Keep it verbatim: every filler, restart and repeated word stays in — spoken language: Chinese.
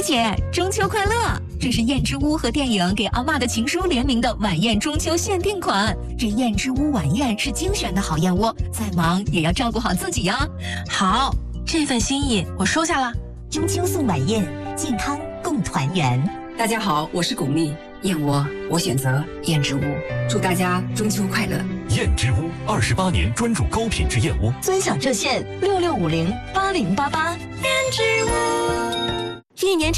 姐，中秋快乐！这是燕之屋和电影《给阿嬷的情书》联名的晚宴中秋限定款。这燕之屋晚宴是精选的好燕窝，再忙也要照顾好自己呀。 好，这份心意我收下了。 中秋送晚宴，健康共团圆。 大家好，我是巩俐，燕窝我选择燕之屋，祝大家中秋快乐。 燕之屋二十八年专注高品质燕窝， 尊享热线六六五零八零八八。 燕之屋，一年。